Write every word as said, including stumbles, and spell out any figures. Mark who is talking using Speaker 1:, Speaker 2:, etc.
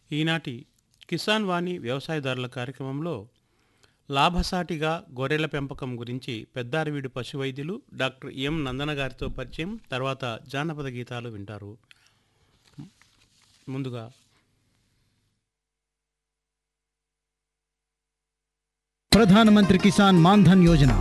Speaker 1: ఈనాటి కిసాన్ వాణి వ్యవసాయదారుల కార్యక్రమంలో లాభసాటిగా గొర్రెల పెంపకం గురించి పెద్దారవీడు పశువైద్యులు డాక్టర్ ఎం నందన గారితో పరిచయం, తర్వాత జానపద గీతాలు వింటారు. ముందుగా
Speaker 2: ప్రధానమంత్రి కిసాన్ మాన్ధన్ యోజన